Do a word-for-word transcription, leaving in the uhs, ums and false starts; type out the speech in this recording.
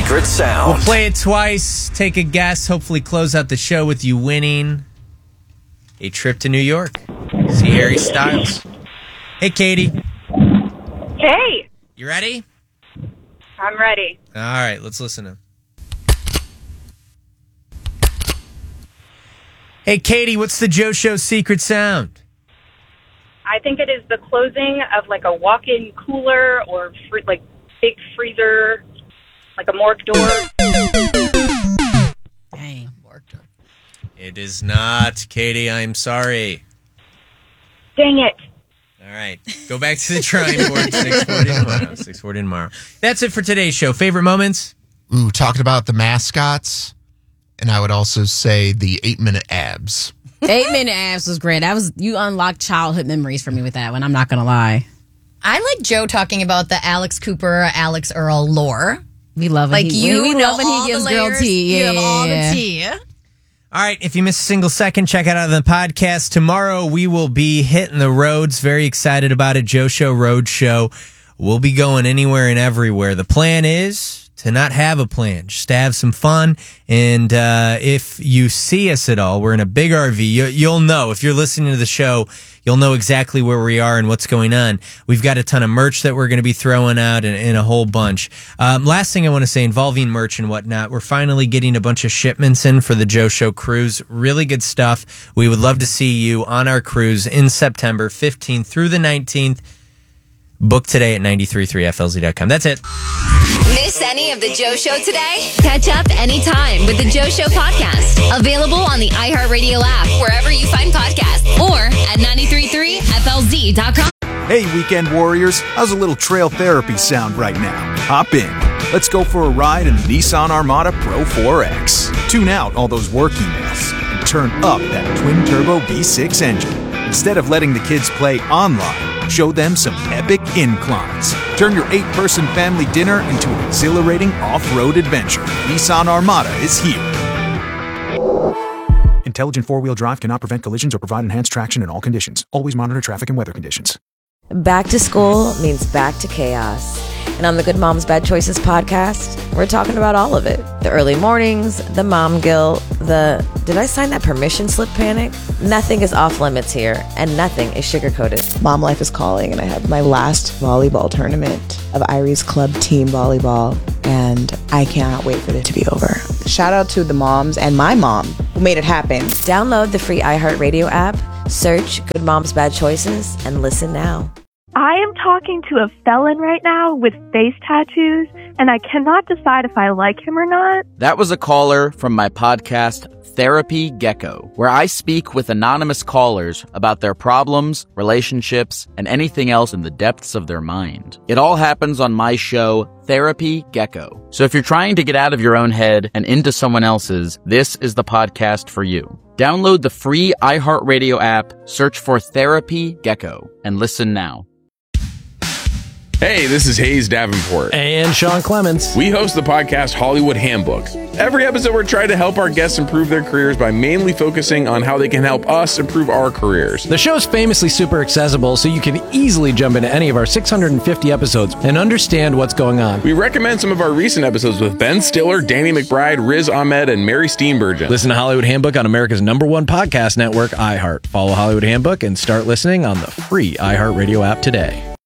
Secret Sound. We'll play it twice, take a guess, hopefully close out the show with you winning a trip to New York. See Harry Styles. Hey, Katie. Hey. You ready? I'm ready. All right, let's listen to him. Hey, Katie, what's the Joe Show secret sound? I think it is the closing of like a walk-in cooler or free, like big freezer, like a morgue door. Dang, morgue door. It is not, Katie. I'm sorry. Dang it. All right, go back to the drawing board. six forty tomorrow. six forty tomorrow. That's it for today's show. Favorite moments? Ooh, talking about the mascots, and I would also say the eight-minute abs. Eight minute abs was great. That was you unlocked childhood memories for me with that one. I'm not gonna lie. I like Joe talking about the Alex Cooper, Alex Earl lore. We love it. Like he, you we know love when all he gives the girl layers, tea. You Yeah, have all yeah. the tea. All right, if you miss a single second, check it out on the podcast. Tomorrow we will be hitting the roads. Very excited about it. Joe Show Road Show. We'll be going anywhere and everywhere. The plan is to not have a plan, just to have some fun. And uh, if you see us at all, we're in a big R V. You, you'll know. If you're listening to the show, you'll know exactly where we are and what's going on. We've got a ton of merch that we're going to be throwing out and, and a whole bunch. Um, last thing I want to say involving merch and whatnot, we're finally getting a bunch of shipments in for the Joe Show cruise. Really good stuff. We would love to see you on our cruise in September fifteenth through the nineteenth. Book today at nine three three F L Z dot com. That's it. Miss any of the Joe Show today? Catch up anytime with the Joe Show podcast. Available on the iHeartRadio app, wherever you find podcasts, or at nine three three F L Z dot com. Hey, weekend warriors. How's a little trail therapy sound right now? Hop in. Let's go for a ride in the Nissan Armada Pro four X. Tune out all those work emails and turn up that twin-turbo V six engine. Instead of letting the kids play online, show them some epic inclines. Turn your eight-person family dinner into an exhilarating off-road adventure. Nissan Armada is here. Intelligent four-wheel drive cannot prevent collisions or provide enhanced traction in all conditions. Always monitor traffic and weather conditions. Back to school means back to chaos. And on the Good Moms Bad Choices podcast, we're talking about all of it. The early mornings, the mom guilt, the did I sign that permission slip panic? Nothing is off limits here, and nothing is sugar-coated. Mom life is calling, and I have my last volleyball tournament of Irie's Club Team Volleyball, and I cannot wait for it to be over. Shout out to the moms and my mom who made it happen. Download the free iHeartRadio app, search Good Moms Bad Choices, and listen now. I am talking to a felon right now with face tattoos, and I cannot decide if I like him or not. That was a caller from my podcast, Therapy Gecko, where I speak with anonymous callers about their problems, relationships, and anything else in the depths of their mind. It all happens on my show, Therapy Gecko. So if you're trying to get out of your own head and into someone else's, this is the podcast for you. Download the free iHeartRadio app, search for Therapy Gecko, and listen now. Hey, this is Hayes Davenport. And Sean Clements. We host the podcast Hollywood Handbook. Every episode, we're trying to help our guests improve their careers by mainly focusing on how they can help us improve our careers. The show's famously super accessible, so you can easily jump into any of our six hundred fifty episodes and understand what's going on. We recommend some of our recent episodes with Ben Stiller, Danny McBride, Riz Ahmed, and Mary Steenburgen. Listen to Hollywood Handbook on America's number one podcast network, iHeart. Follow Hollywood Handbook and start listening on the free iHeartRadio app today.